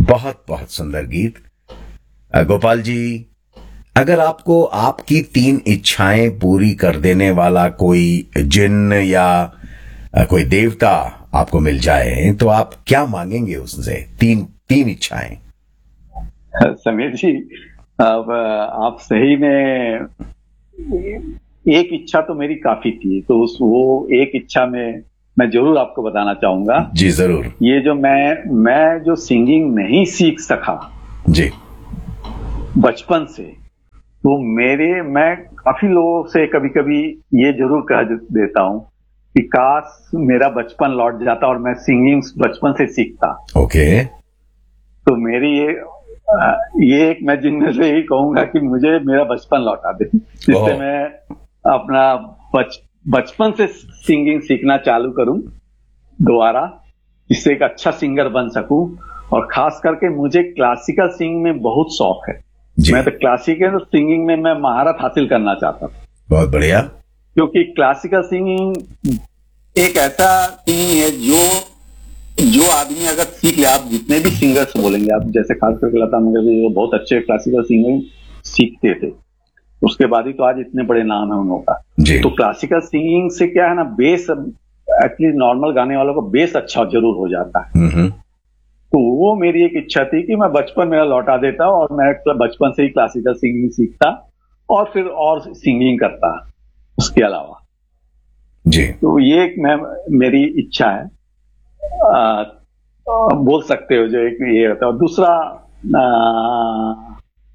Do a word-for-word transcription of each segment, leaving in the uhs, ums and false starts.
बहुत बहुत सुंदर गीत। अ, गोपाल जी, अगर आपको आपकी तीन इच्छाएं पूरी कर देने वाला कोई जिन या अ, कोई देवता आपको मिल जाए तो आप क्या मांगेंगे उससे? तीन तीन इच्छाएं। समीर जी, अब आप सही में, एक इच्छा तो मेरी काफी थी, तो उस वो एक इच्छा में मैं जरूर आपको बताना चाहूंगा। जी जरूर। ये जो मैं मैं जो सिंगिंग नहीं सीख सका जी बचपन से, तो मेरे मैं काफी लोगों से कभी कभी ये जरूर कह देता हूं कि काश मेरा बचपन लौट जाता और मैं सिंगिंग बचपन से सीखता। ओके। तो मेरी ये ये एक मैं जिनमें से यही कहूंगा कि मुझे मेरा बचपन लौटा दे, जिससे मैं अपना बच बचपन से सिंगिंग सीखना चालू करूं दोबारा, जिससे एक अच्छा सिंगर बन सकूं। और खास करके मुझे क्लासिकल सिंगिंग में बहुत शौक है। मैं तो क्लासिकल सिंगिंग में मैं महारत हासिल करना चाहता हूं। बहुत बढ़िया। क्योंकि क्लासिकल सिंगिंग एक ऐसा सिंगिंग है जो जो आदमी अगर सीख ले, आप जितने भी सिंगर्स बोलेंगे, आप जैसे खास करके लता मंगेशकर जो बहुत अच्छे क्लासिकल सिंगिंग सीखते थे, उसके बाद ही तो आज इतने बड़े नाम है उन लोगों का। तो क्लासिकल सिंगिंग से क्या है ना, बेस एटलीस्ट नॉर्मल गाने वालों को बेस अच्छा जरूर हो जाता है। तो वो मेरी एक इच्छा थी कि मैं बचपन मेरा लौटा देता और मैं बचपन से ही क्लासिकल सिंगिंग सीखता और फिर और सिंगिंग करता उसके अलावा। जी। तो ये एक मैं मेरी इच्छा है, आ, आ, बोल सकते हो, जो एक ये होता है। और दूसरा, आ,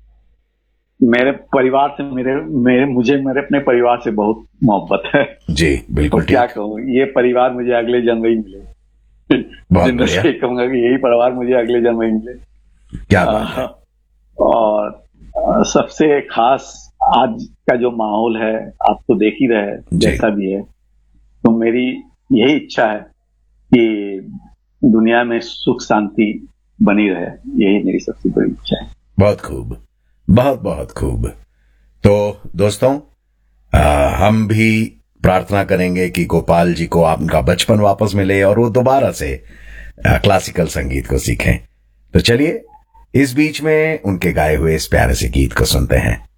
मेरे परिवार से मेरे मेरे मुझे मेरे अपने परिवार से बहुत मोहब्बत है। जी बिल्कुल। तो क्या कहूँ, ये परिवार मुझे अगले जन्म ही मिले। जिंदगी कहूंगा कि यही परिवार मुझे अगले जन्म ही मिले। क्या बात है। और आ, सबसे खास आज का जो माहौल है, आप तो देख ही रहे जैसा भी है, तो मेरी यही इच्छा है कि दुनिया में सुख शांति बनी रहे। यही मेरी सबसे बड़ी इच्छा है। बहुत खूब, बहुत बहुत खूब। तो दोस्तों, आ, हम भी प्रार्थना करेंगे कि गोपाल जी को आपका बचपन वापस मिले और वो दोबारा से आ, क्लासिकल संगीत को सीखें। तो चलिए इस बीच में उनके गाए हुए इस प्यारे से गीत को सुनते हैं।